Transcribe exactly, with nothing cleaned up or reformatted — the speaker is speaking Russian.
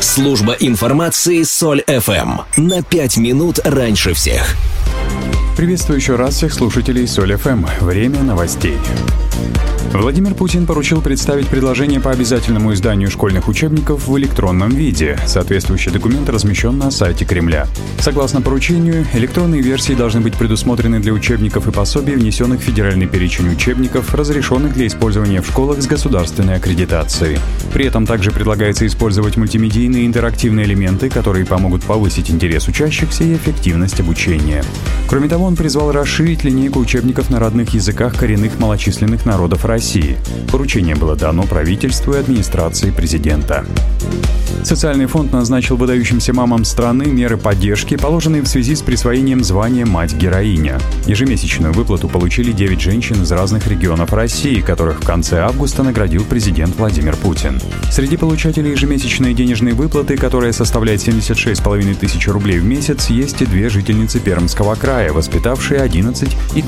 Служба информации Соль эф эм. На пять минут раньше всех. Приветствую еще раз всех слушателей Соль эф эм. Время новостей. Владимир Путин поручил представить предложение по обязательному изданию школьных учебников в электронном виде. Соответствующий документ размещен на сайте Кремля. Согласно поручению, электронные версии должны быть предусмотрены для учебников и пособий, внесенных в федеральный перечень учебников, разрешенных для использования в школах с государственной аккредитацией. При этом также предлагается использовать мультимедийные интерактивные элементы, которые помогут повысить интерес учащихся и эффективность обучения. Кроме того, он призвал расширить линейку учебников на родных языках коренных малочисленных народов России. Поручение было дано правительству и администрации президента. Социальный фонд назначил выдающимся мамам страны меры поддержки, положенные в связи с присвоением звания «Мать-героиня». Ежемесячную выплату получили девять женщин из разных регионов России, которых в конце августа наградил президент Владимир Путин. Среди получателей ежемесячной денежной выплаты, которая составляет семьдесят шесть с половиной тысяч рублей в месяц, есть и две жительницы Пермского края, воспитавшие одиннадцать и